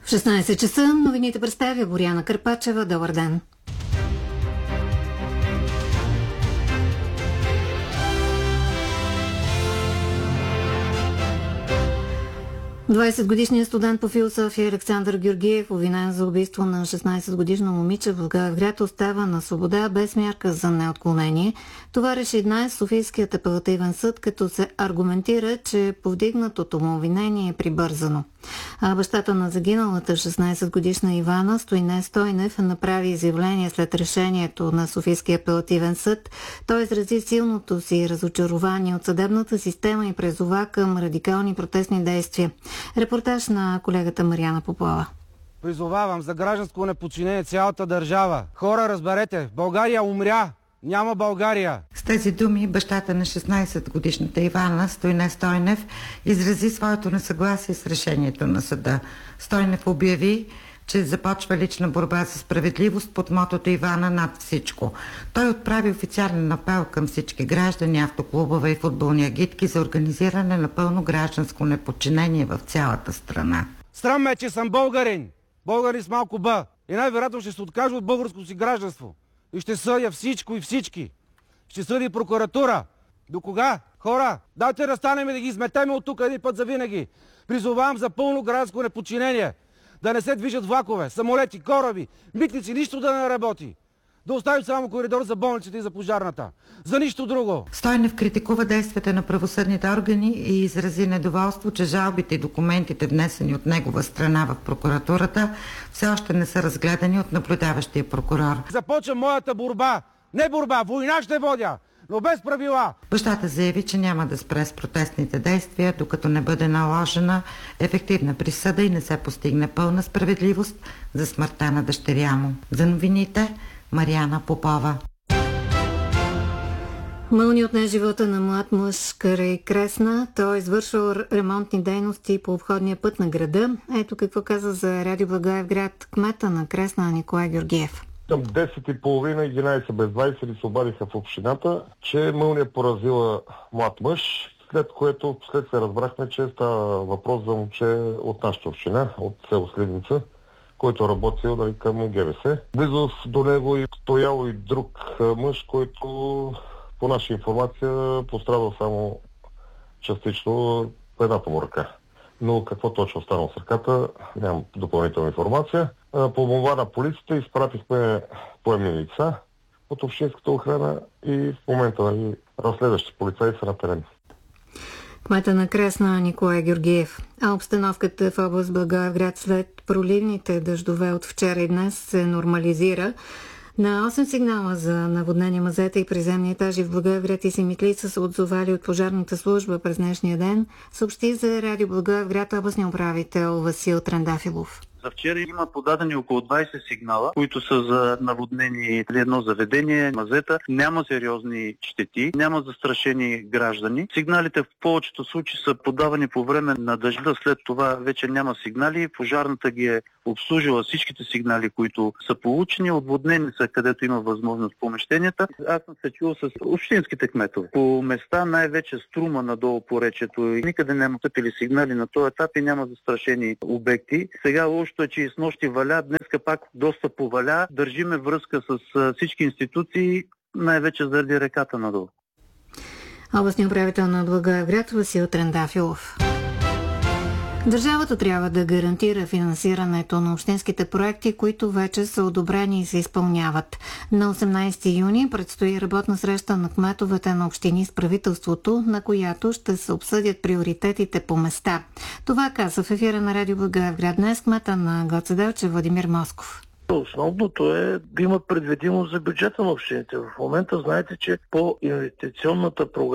16 часа новините представя Боряна Кърпачева. Добър ден! 20-годишният студент по философия Александър Георгиев, обвинен за убийство на 16-годишно момиче в Благоевград, остава на свобода без мярка за неотклонение. Това реши днес Софийският апелативен съд, като се аргументира, че повдигнатото му обвинение е прибързано. А бащата на загиналата 16-годишна Ивана, Стойне Стойнев, направи изявление след решението на Софийския апелативен съд. Той изрази силното си разочарование от съдебната система и призова към радикални протестни действия. Репортаж на колегата Марияна Попова. Призовавам за гражданско неподчинение цялата държава. Хора, разберете, България умря! Няма България! С тези думи бащата на 16-годишната Ивана, Стойне Стойнев, изрази своето несъгласие с решението на съда. Стойнев обяви, че започва лична борба за справедливост под мотото Ивана над всичко. Той отправи официален апел към всички граждани, автоклубове и футболни агитки за организиране на пълно гражданско неподчинение в цялата страна. Срам ме, че съм българин! Българин с малко Б. И най-вероятно ще се откажа от българското си гражданство. И ще съдя всичко и всички. Ще съди прокуратура. До кога? Хора, дайте да станем и да ги изметеме от тук един път за винаги. Призовавам за пълно гражданско неподчинение. Да не се движат влакове, самолети, кораби, митници, нищо да не работи. Да оставим само коридор за болниците и за пожарната. За нищо друго. Стойнев критикува действията на правосъдните органи и изрази недоволство, че жалбите и документите, внесени от негова страна в прокуратурата, все още не са разгледани от наблюдаващия прокурор. Започва моята борба. Не борба, война ще водя, но без правила. Бащата заяви, че няма да спре с протестните действия, докато не бъде наложена ефективна присъда и не се постигне пълна справедливост за смъртта на дъщеря му. За новините Марияна Попова. Мълни отне живота на млад мъж край Кресна. Той извършвал ремонтни дейности по обходния път на града. Ето какво каза за Радио Благоевград кмета на Кресна Николай Георгиев. Към 10:30, 11 без 20 ли се обадиха в общината, че мълния поразила млад мъж, след което впоследствие разбрахме, че става въпрос за момче от нашата община, от село Сливница, който работил към ГБС. Близо до него и стоял и друг мъж, който по наша информация пострадал само частично едната му ръка. Но какво точно станало с ръката, нямам допълнителна информация. По молба на полицията изпратихме поемни лица от общинската охрана и в момента разследващи полицаи са на терен. Кмета на Кресна Николай Георгиев. А обстановката в област Благоевград след проливните дъждове от вчера и днес се нормализира. На 8 сигнала за наводнение мазета и приземни етажи в Благоевград и Симитлица са отзовали от пожарната служба през днешния ден, съобщи за Радио Благоевград областния управител Васил Трендафилов. За вчера има подадени около 20 сигнала, които са за наводнение или едно заведение, мазета. Няма сериозни щети, няма застрашени граждани. Сигналите в повечето случаи са подавани по време на дъжда, след това вече няма сигнали. Пожарната ги е обслужила всичките сигнали, които са получени. Отводнени са, където има възможност в помещенията. Аз съм се чул с общинските кметове. По места най-вече Струма надолу по речето. Никъде няма тъпили сигнали на този етап и няма застрашени обекти. Сега лошото е, че и с нощи валя, днеска пак доста поваля. Държиме връзка с всички институции, най-вече заради реката надолу. Областният управител на Благоевград Васил Трендафилов. Държавата трябва да гарантира финансирането на общинските проекти, които вече са одобрени и се изпълняват. На 18 юни предстои работна среща на кметовете на общини с правителството, на която ще се обсъдят приоритетите по места. Това каза в ефира на Радио Благоевград днес кмета на Гоце Делчев Владимир Москов. Основното е да има предвидимост за бюджета на общините. В момента знаете, че по инвестиционната програма